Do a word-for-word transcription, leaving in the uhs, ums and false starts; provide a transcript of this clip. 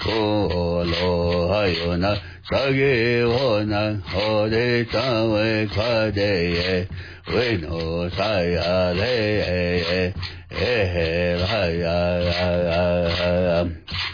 Kolohayona Sagivona Hode Tawe Kadeye Weno Sayale Ehe Haya